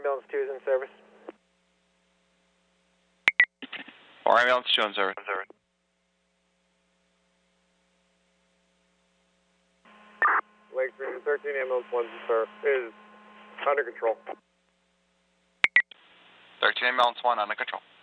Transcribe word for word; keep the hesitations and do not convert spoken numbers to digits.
ambulance two is in service. four ambulance two in service. Lake thirteen ambulance one sir, is under control. thirteen ambulance one under control.